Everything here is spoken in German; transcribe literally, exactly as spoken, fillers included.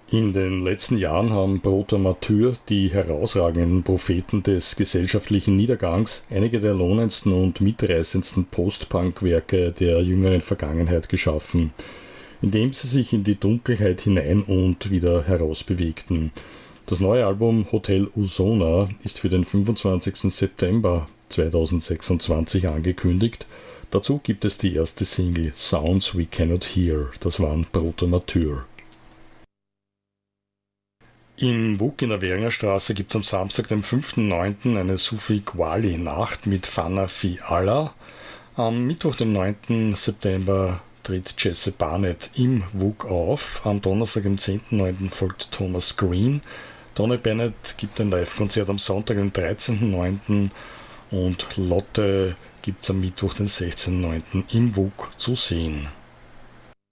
In den letzten Jahren haben Brot Amateur, die herausragenden Propheten des gesellschaftlichen Niedergangs, einige der lohnendsten und mitreißendsten Post-Punk-Werke der jüngeren Vergangenheit geschaffen, indem sie sich in die Dunkelheit hinein und wieder herausbewegten. Das neue Album Hotel Usona ist für den fünfundzwanzigsten September zweitausendsechsundzwanzig angekündigt. Dazu gibt es die erste Single Sounds We Cannot Hear. Das waren Brot Amateur. Im W U K in der Währinger Straße gibt es am Samstag, dem fünften neunten eine Sufi Qawwali Nacht mit Fana Fi Allah. Am Mittwoch, dem neunten September, tritt Jesse Barnett im W U K auf. Am Donnerstag, dem zehnten neunten folgt Thomas Green. Tony Bennett gibt ein Live-Konzert am Sonntag, den dreizehnten neunten und Lotte gibt es am Mittwoch, den sechzehnten neunten im W U K zu sehen.